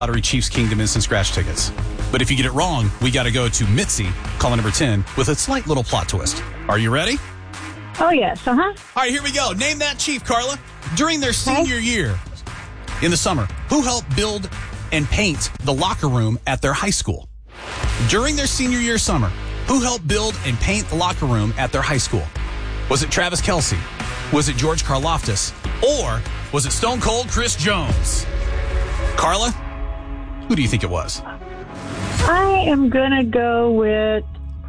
Lottery Chiefs Kingdom Instant Scratch tickets. But if you get it wrong, we got to go to Mitzi, caller number 10, with a slight little plot twist. Are you ready? Oh, yes. Uh-huh. All right, here we go. Name that chief, Carla. During their senior year in the summer, who helped build and paint the locker room at their high school? During their senior year summer, who helped build and paint the locker room at their high school? Was it Travis Kelce? Was it George Karlaftis? Or was it Stone Cold Chris Jones? Carla, who do you think it was? I am going to go with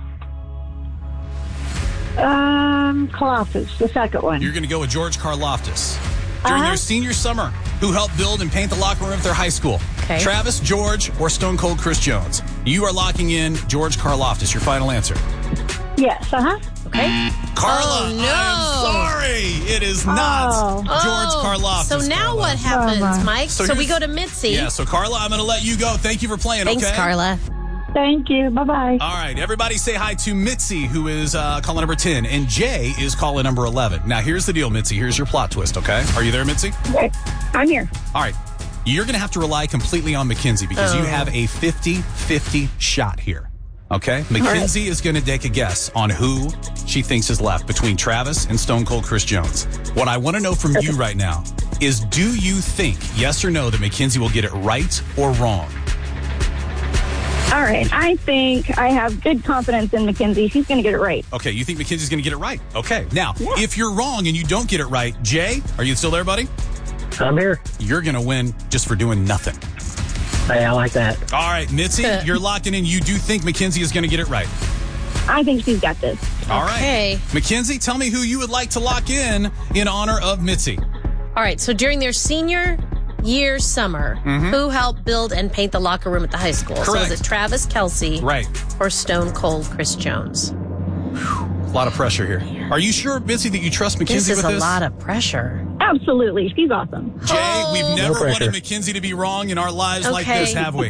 Karlaftis, the second one. You're going to go with George Karlaftis. During their senior summer, who helped build and paint the locker room at their high school? Okay. Travis, George, or Stone Cold Chris Jones? You are locking in George Karlaftis. Your final answer. Yes, uh-huh. Okay. Carla, Oh, no. I'm sorry. It is not George Karlaftis. So now Carla. what happens, Bummer. Mike? So we here's- go to Mitzi. Yeah, so Carla, I'm going to let you go. Thank you for playing, Thanks, okay? Carla. Thank you. Bye-bye. All right, everybody say hi to Mitzi, who is caller number 10, and Jay is caller number 11. Now, here's the deal, Mitzi. Here's your plot twist, okay? Are you there, Mitzi? I'm here. All right. You're going to have to rely completely on Mackenzie because you have a 50-50 shot here, okay? Mackenzie is going to take a guess on who she thinks is left between Travis and Stone Cold Chris Jones. What I want to know from you right now is, do you think, yes or no, that Mackenzie will get it right or wrong? All right. I think I have good confidence in Mackenzie. She's going to get it right. Okay, you think Mackenzie's going to get it right. Okay, now, if you're wrong and you don't get it right, Jay, are you still there, buddy? I'm here. You're going to win just for doing nothing. Hey, I like that. All right, Mitzi, you're locking in. You do think Mackenzie is going to get it right. I think she's got this. All right. Okay. Mackenzie, tell me who you would like to lock in honor of Mitzi. All right. So during their senior year summer, who helped build and paint the locker room at the high school? So Correct. was it Travis Kelce Right. or Stone Cold Chris Jones? A lot of pressure here. Are you sure, Mitzi, that you trust This Mackenzie is with a this? lot of pressure. Absolutely. She's awesome. Jay, we've never pressure. wanted Mackenzie to be wrong in our lives like Okay. this, have we?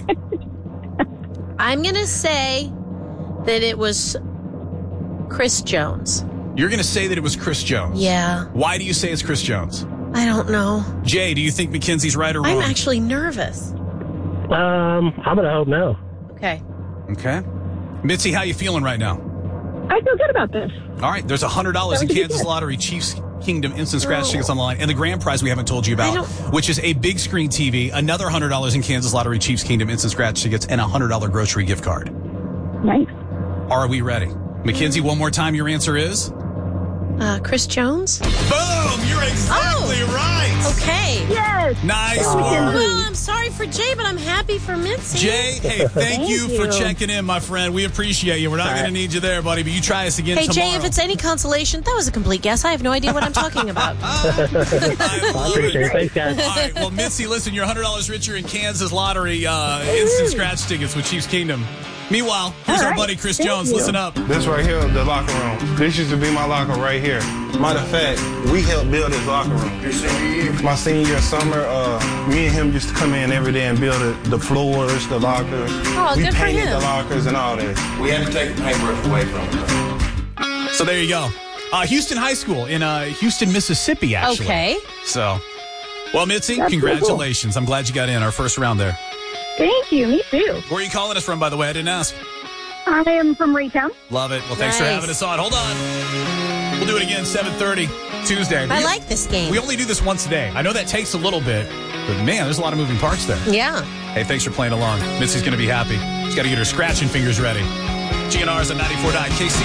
I'm going to say that it was Chris Jones. You're going to say that it was Chris Jones. Yeah. Why do you say it's Chris Jones? I don't know. Jay, do you think Mackenzie's right or wrong? I'm actually nervous. I'm gonna hope no. Okay. Okay. Mitzi, how you feeling right now? I feel good about this. All right, there's $100 in Kansas Lottery Chiefs Kingdom Instant Scratch tickets on the line, and the grand prize we haven't told you about, which is a big screen TV, another $100 in Kansas Lottery Chiefs Kingdom Instant Scratch tickets, and a $100 grocery gift card. Nice. Are we ready? Mackenzie, one more time, your answer is? Chris Jones? Boom! You're exactly right! Okay. Yes. Nice work. Well, I'm sorry for Jay, but I'm happy for Mitzi. Jay, hey, thank you for you. checking in, my friend. We appreciate you. We're not going to need you there, buddy, but you try us again Hey, tomorrow. Jay, if it's any consolation, that was a complete guess. I have no idea what I'm talking about. I I love appreciate it. Thanks, guys. All right, well, Mitzi, listen, you're $100 richer in Kansas Lottery Instant Scratch tickets with Chiefs Kingdom. Meanwhile, here's All our right. buddy Chris Thank Jones. you. Listen up. This right here, the locker room. This used to be my locker right here. Matter of fact, we helped build this locker room. Your senior year? My senior year summer, me and him used to come in every day and build the floors, the lockers. Oh, we good for painted him. the lockers and all that. We had to take the paintbrush away from it. So there you go. Houston High School in Houston, Mississippi, actually. Okay. So, well, Mitzi, That's pretty congratulations. I'm glad you got in our first round there. Thank you. Me too. Where are you calling us from, by the way? I didn't ask. I am from Raytown. Love it. Well, thanks for Nice. having us on. Hold on. We'll do it again 7:30 Tuesday. I like this game. We only do this once a day. I know that takes a little bit, but man, there's a lot of moving parts there. Yeah. Hey, thanks for playing along. Mitzi's going to be happy. She's got to get her scratching fingers ready. GNR's at 94.9 KC.